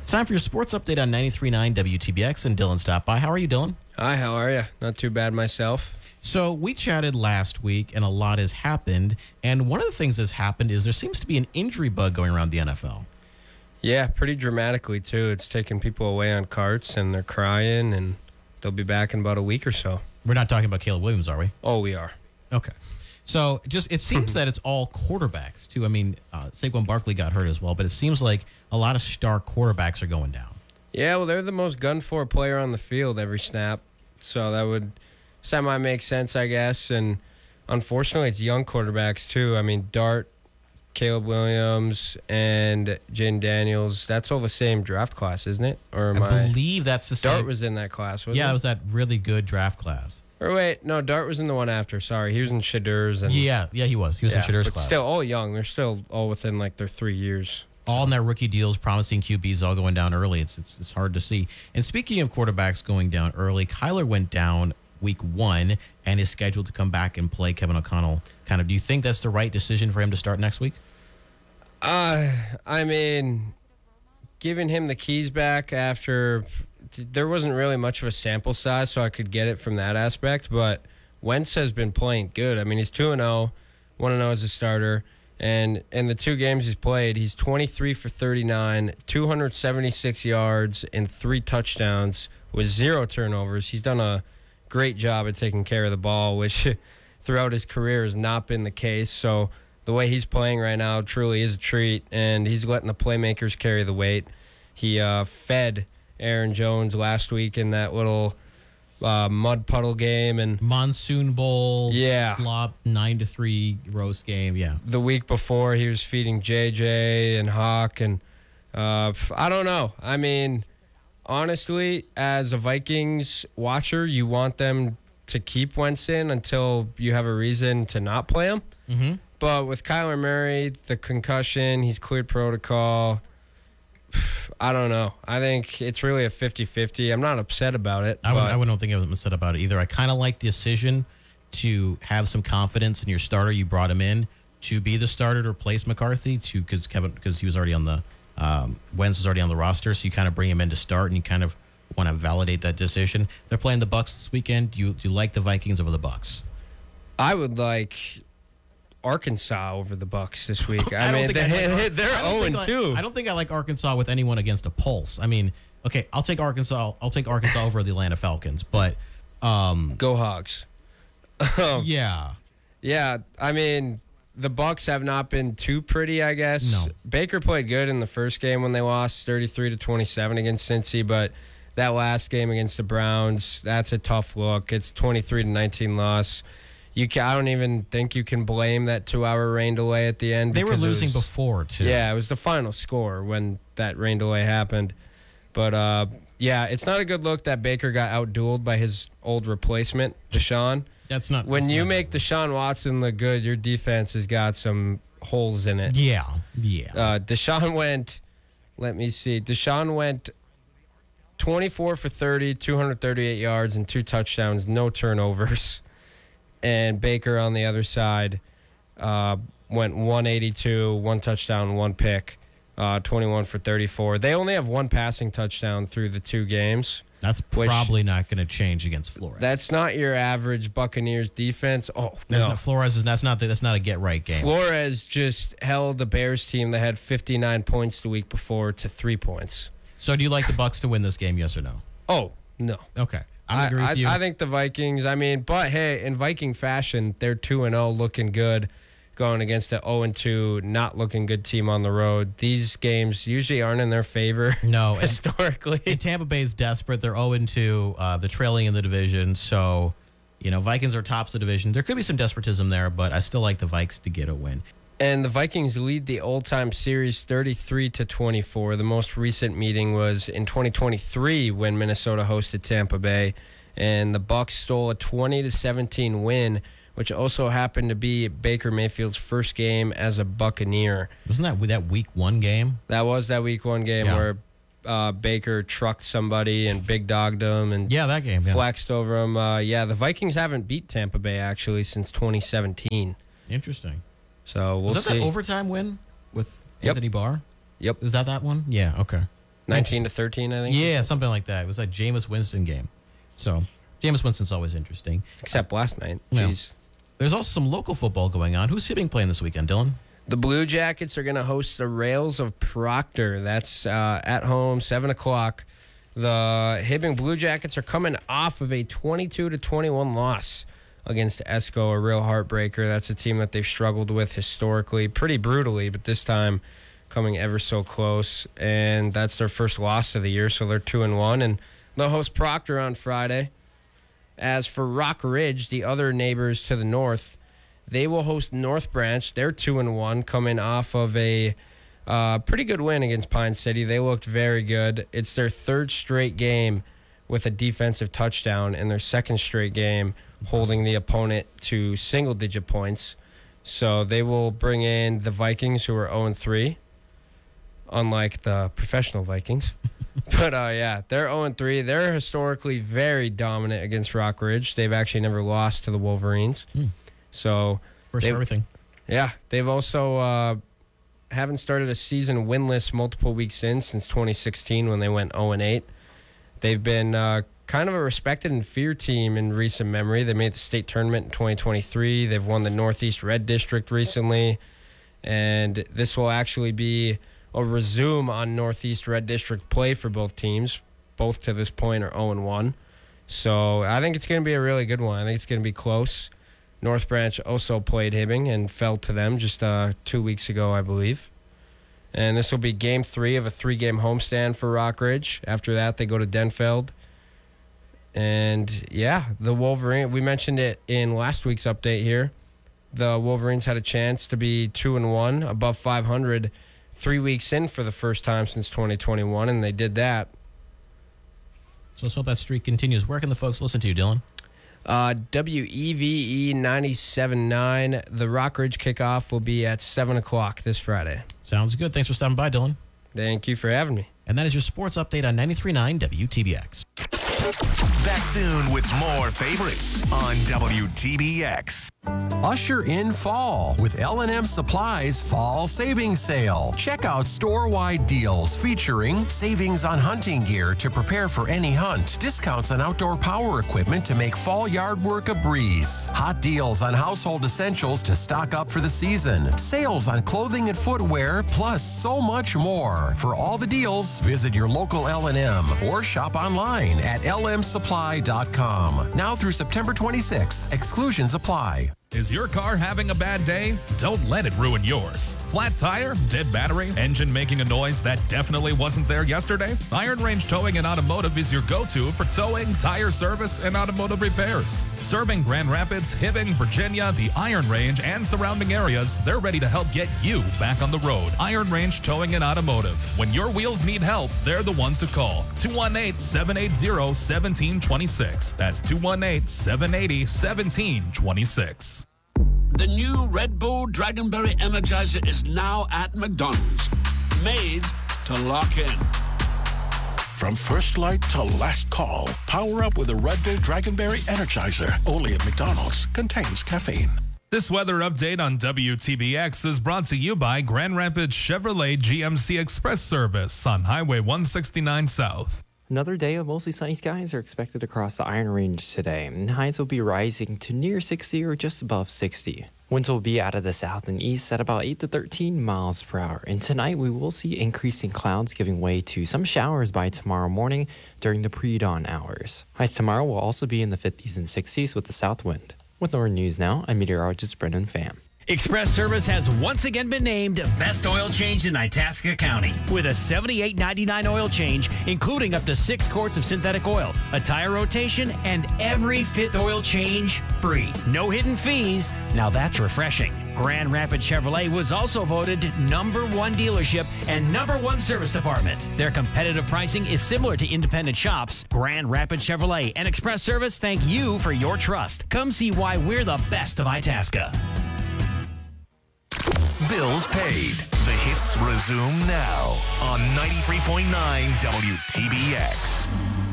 It's time for your sports update on 93.9 WTBX, and Dylan stopped by. How are you, Dylan? Hi, how are you? Not too bad myself. So we chatted last week, and a lot has happened. And one of the things that's happened is there seems to be an injury bug going around the NFL. Yeah, pretty dramatically, too. It's taking people away on carts, and they're crying, and they'll be back in about a week or so. We're not talking about Caleb Williams, are we? Oh, we are. Okay. So it seems that it's all quarterbacks, too. I mean, Saquon Barkley got hurt as well, but it seems like a lot of star quarterbacks are going down. Yeah, well, they're the most gun-for player on the field every snap, so that would semi-make sense, I guess. And unfortunately, it's young quarterbacks, too. I mean, Dart, Caleb Williams, and Jaden Daniels, that's all the same draft class, isn't it? Or I believe that's the same. Dart was in that class, wasn't Yeah, it? it was that really good draft class. Or wait, no, Dart was in the one after. Sorry, he was in Shadur's. And Yeah, he was. He was in Shadur's but class. still all young. They're still all within like their 3 years. All in their rookie deals, promising QBs all going down early. It's hard to see. And speaking of quarterbacks going down early, Kyler went down week 1 and is scheduled to come back and play Kevin O'Connell. Do you think that's the right decision for him to start next week? I mean, giving him the keys back after there wasn't really much of a sample size, so I could get it from that aspect. But Wentz has been playing good. I mean, he's 2-0, 1-0 as a starter. And in the 2 games he's played, he's 23 for 39, 276 yards, and 3 touchdowns with 0 turnovers. He's done a great job at taking care of the ball, which throughout his career has not been the case. So the way he's playing right now truly is a treat, and he's letting the playmakers carry the weight. He fed Aaron Jones last week in that little mud puddle game, and Monsoon Bowl, yeah, flop 9-3 roast game, yeah. The week before he was feeding JJ and Hawk, and I don't know. I mean, honestly, as a Vikings watcher, you want them to keep Wentz in until you have a reason to not play him. Mm-hmm. But with Kyler Murray, the concussion, he's cleared protocol. I don't know. I think it's really a 50-50. I'm not upset about it. I wouldn't think I was upset about it either. I kind of like the decision to have some confidence in your starter. You brought him in to be the starter to replace McCarthy because he was already on the Wentz was already on the roster. So you kind of bring him in to start, and you kind of want to validate that decision. They're playing the Bucs this weekend. Do you like the Vikings over the Bucs? I would like Arkansas over the Bucs this week. I mean, they're 0-2. I don't think I like Arkansas with anyone against a pulse. I mean, okay, I'll take Arkansas over the Atlanta Falcons, but Go Hogs. yeah. Yeah, I mean, the Bucs have not been too pretty, I guess. No. Baker played good in the first game when they lost 33-27 against Cincy, but that last game against the Browns, that's a tough look. It's 23-19 loss. I don't even think you can blame that 2-hour rain delay at the end. They were losing before, too. Yeah, it was the final score when that rain delay happened. But, yeah, it's not a good look that Baker got outdueled by his old replacement, Deshaun. When you make Deshaun Watson look good, your defense has got some holes in it. Yeah. Deshaun went 24 for 30, 238 yards, and 2 touchdowns, no turnovers. And Baker on the other side went 182, 1 touchdown, 1 pick, 21 for 34. They only have 1 passing touchdown through the 2 games. That's probably not going to change against Flores. That's not your average Buccaneers defense. Oh, no. That's not a get-right game. Flores just held the Bears team that had 59 points the week before to 3 points. So do you like the Bucs to win this game, yes or no? Oh, no. Okay. I agree with you. I think the Vikings, but hey, in Viking fashion, they're 2-0 looking good, going against an 0-2 not looking good team on the road. These games usually aren't in their favor. No. Historically. And Tampa Bay is desperate. They're 0-2. They're trailing in the division. So, Vikings are tops of the division. There could be some despotism there, but I still like the Vikes to get a win. And the Vikings lead the all-time series 33-24. The most recent meeting was in 2023 when Minnesota hosted Tampa Bay, and the Bucs stole a 20-17 win, which also happened to be Baker Mayfield's first game as a Buccaneer. Wasn't that Week 1 game? That was that Week 1 game where Baker trucked somebody and big dogged him and that game flexed over him. The Vikings haven't beat Tampa Bay actually since 2017. Interesting. So we'll see. Was that overtime win with Anthony Barr? Yep. Is that one? Yeah, okay. 19-13, I think. Yeah, something like that. It was a Jameis Winston game. So Jameis Winston's always interesting. Except last night. Yeah. Jeez. There's also some local football going on. Who's Hibbing playing this weekend, Dylan? The Blue Jackets are going to host the Rails of Proctor. That's at home, 7 o'clock. The Hibbing Blue Jackets are coming off of a 22-21 loss against Esco, a real heartbreaker. That's a team that they've struggled with historically, pretty brutally, but this time coming ever so close. And that's their first loss of the year, so they're 2-1. And they'll host Proctor on Friday. As for Rock Ridge, the other neighbors to the north, they will host North Branch. They're 2-1, coming off of a pretty good win against Pine City. They looked very good. It's their third straight game with a defensive touchdown and their second straight game holding the opponent to single-digit points. So they will bring in the Vikings, who are 0-3, unlike the professional Vikings. But, yeah, they're 0-3. They're historically very dominant against Rock Ridge. They've actually never lost to the Wolverines. So First for everything. Yeah, they've also haven't started a season winless multiple weeks in since 2016 when they went 0-8. They've been kind of a respected and feared team in recent memory. They made the state tournament in 2023. They've won the Northeast Red District recently. And this will actually be a resume on Northeast Red District play for both teams. Both to this point are 0-1. So I think it's going to be a really good one. I think it's going to be close. North Branch also played Hibbing and fell to them just 2 weeks ago, I believe. And this will be game 3 of a 3-game homestand for Rock Ridge. After that, they go to Denfeld. And, yeah, the Wolverine, we mentioned it in last week's update here. The Wolverines had a chance to be 2-1, above 500, 3 weeks in for the first time since 2021, and they did that. So let's hope that streak continues. Where can the folks listen to you, Dylan? WEVE 97.9. The Rock Ridge kickoff will be at 7 o'clock this Friday. Sounds good. Thanks for stopping by, Dylan. Thank you for having me. And that is your sports update on 93.9 WTBX. Back soon with more favorites on WTBX. Usher in fall with L&M Supply's Fall Savings Sale. Check out store-wide deals featuring savings on hunting gear to prepare for any hunt, discounts on outdoor power equipment to make fall yard work a breeze, hot deals on household essentials to stock up for the season, sales on clothing and footwear, plus so much more. For all the deals, visit your local L&M or shop online at lmsupply.com. Now through September 26th. Exclusions apply. Is your car having a bad day? Don't let it ruin yours. Flat tire, dead battery, engine making a noise that definitely wasn't there yesterday? Iron Range Towing and Automotive is your go-to for towing, tire service, and automotive repairs. Serving Grand Rapids, Hibbing, Virginia, the Iron Range, and surrounding areas, they're ready to help get you back on the road. Iron Range Towing and Automotive. When your wheels need help, they're the ones to call. 218-780-1726. That's 218-780-1726. The new Red Bull Dragonberry Energizer is now at McDonald's. Made to lock in. From first light to last call, power up with a Red Bull Dragonberry Energizer. Only at McDonald's. Contains caffeine. This weather update on WTBX is brought to you by Grand Rapids Chevrolet GMC Express Service on Highway 169 South. Another day of mostly sunny skies are expected across the Iron Range today, and highs will be rising to near 60 or just above 60. Winds will be out of the south and east at about 8 to 13 miles per hour, and tonight we will see increasing clouds giving way to some showers by tomorrow morning during the pre-dawn hours. Highs tomorrow will also be in the 50s and 60s with the south wind. With Northern News now, I'm meteorologist Brendan Pham. Express Service has once again been named Best Oil Change in Itasca County with a $78.99 oil change, including up to 6 quarts of synthetic oil, a tire rotation, and every 5th oil change free. No hidden fees. Now that's refreshing. Grand Rapids Chevrolet was also voted #1 dealership and #1 service department. Their competitive pricing is similar to independent shops. Grand Rapids Chevrolet and Express Service thank you for your trust. Come see why we're the best of Itasca. Bills paid. The hits resume now on 93.9 WTBX.